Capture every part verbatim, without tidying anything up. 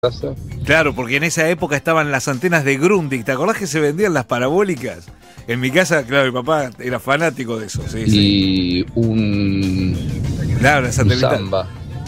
casa. Claro, porque en esa época estaban las antenas de Grundig. ¿Te acordás que se vendían las parabólicas? En mi casa, claro, mi papá era fanático de eso. Sí, y sí. un, Claro, la un samba.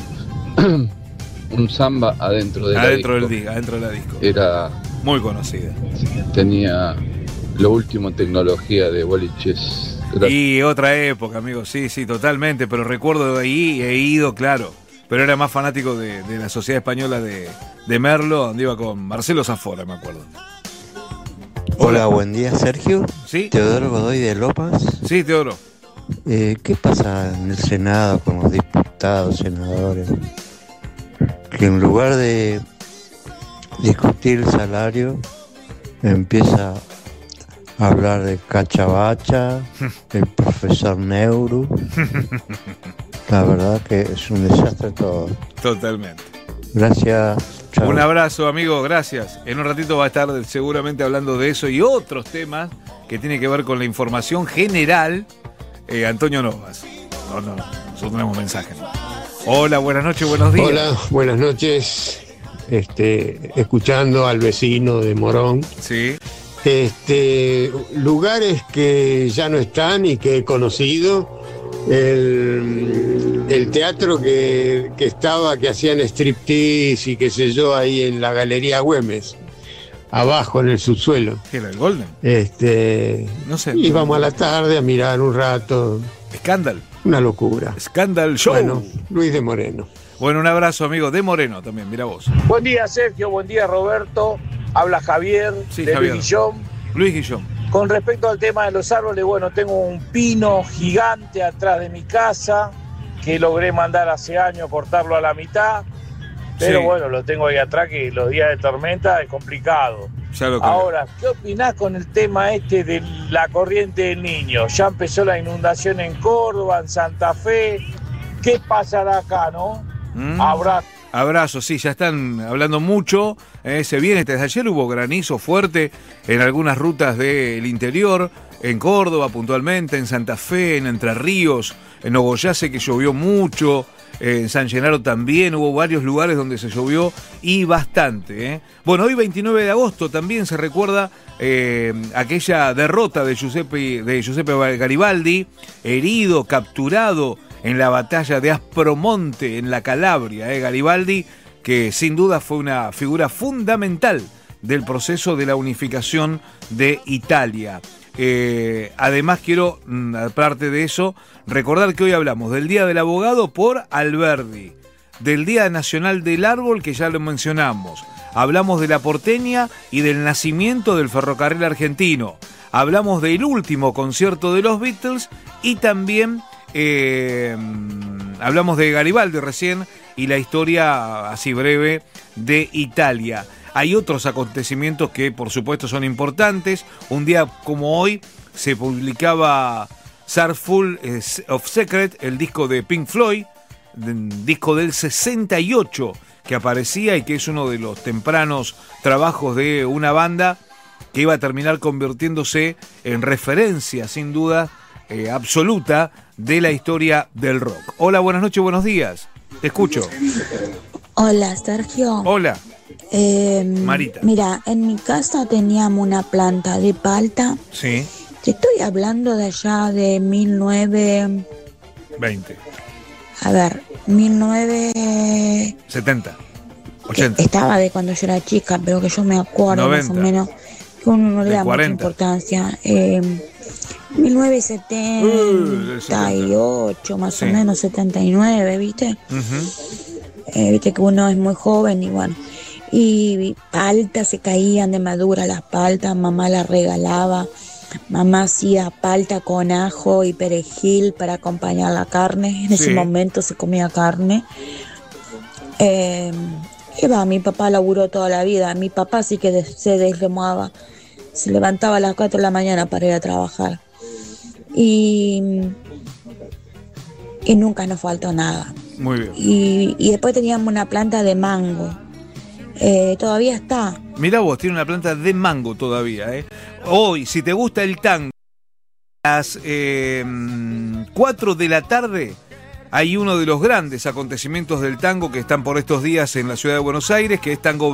un samba adentro de adentro la del disco. disco, adentro de la disco. Era muy conocida. Tenía lo último en tecnología de boliches. Y otra época, amigo, sí, sí, totalmente. Pero recuerdo de ahí, he ido, claro. Pero era más fanático de, de la Sociedad Española de, de Merlo, donde iba con Marcelo Zafora, me acuerdo. Hola, buen día, Sergio. ¿Sí? Teodoro Godoy de Lomas. Sí, Teodoro. Eh, ¿Qué pasa en el Senado con los diputados, senadores? Que en lugar de discutir el salario, empieza a hablar de cachabacha, el profesor Neuru. La verdad que es un desastre todo. Totalmente. Gracias. Chao. Un abrazo, amigo, gracias. En un ratito va a estar seguramente hablando de eso y otros temas que tienen que ver con la información general. Eh, Antonio Novas. No, no, nosotros tenemos mensajes. Hola, buenas noches, buenos días. Hola, buenas noches. Este, escuchando al vecino de Morón. Sí. Este, lugares que ya no están y que he conocido. El, el teatro que, que estaba, que hacían striptease y qué sé yo, ahí en la Galería Güemes, abajo en el subsuelo. ¿Qué era el Golden? Este, no sé. Íbamos a la tarde a mirar un rato. Scandal. Una locura. Scandal Show. Bueno, Luis de Moreno. Bueno, un abrazo, amigo, de Moreno también, mira vos. Buen día, Sergio, buen día, Roberto. Habla Javier, sí, de Javier. Luis Guillón. Luis Guillón. Con respecto al tema de los árboles, bueno, tengo un pino gigante atrás de mi casa que logré mandar hace años cortarlo a la mitad, pero sí. bueno, lo tengo ahí atrás que los días de tormenta es complicado. Ya lo Ahora, ¿qué opinás con el tema este de la corriente del Niño? Ya empezó la inundación en Córdoba, en Santa Fe. ¿Qué pasará acá, no? Mm. Abrazo. Abrazo, sí, ya están hablando mucho, eh, se viene, desde ayer hubo granizo fuerte en algunas rutas del interior, en Córdoba puntualmente, en Santa Fe, en Entre Ríos, en Ogollá que llovió mucho, eh, en San Genaro también, hubo varios lugares donde se llovió y bastante. Eh. Bueno, hoy veintinueve de agosto también se recuerda eh, aquella derrota de Giuseppe, de Giuseppe Garibaldi, herido, capturado en la batalla de Aspromonte, en la Calabria, eh, Garibaldi, que sin duda fue una figura fundamental del proceso de la unificación de Italia. Eh, además quiero, aparte de eso, recordar que hoy hablamos del Día del Abogado por Alberdi, del Día Nacional del Árbol, que ya lo mencionamos, hablamos de la porteña y del nacimiento del ferrocarril argentino, hablamos del último concierto de los Beatles y también Eh, hablamos de Garibaldi recién y la historia así breve de Italia. Hay otros acontecimientos que por supuesto son importantes. Un día como hoy se publicaba Full of Secret, el disco de Pink Floyd, disco del sesenta y ocho que aparecía y que es uno de los tempranos trabajos de una banda que iba a terminar convirtiéndose en referencia sin duda eh, absoluta de la historia del rock. Hola, buenas noches, buenos días. Te escucho. Hola, Sergio. Hola. Eh, Marita. Mira, en mi casa teníamos una planta de palta. Sí. Te estoy hablando de allá de mil novecientos veinte. A ver, mil novecientos setenta. ochenta. Estaba de cuando yo era chica, pero que yo me acuerdo noventa. Más o menos. Que uno no le da mucha importancia. Eh, mil novecientos setenta y ocho, uh, más sí. o menos, setenta y nueve, ¿viste? Uh-huh. Eh, viste que uno es muy joven y bueno. Y paltas se caían de madura las paltas, mamá las regalaba. Mamá hacía palta con ajo y perejil para acompañar la carne. En sí. ese momento se comía carne. Eh, y va, mi papá laburó toda la vida. Mi papá sí que de, se desremaba. Se levantaba a las cuatro de la mañana para ir a trabajar. Y, y nunca nos faltó nada. Muy bien. Y, y después teníamos una planta de mango. Eh, todavía está. Mirá vos, tiene una planta de mango todavía. ¿eh? Hoy, si te gusta el tango, a las eh, cuatro de la tarde hay uno de los grandes acontecimientos del tango que están por estos días en la ciudad de Buenos Aires, que es Tango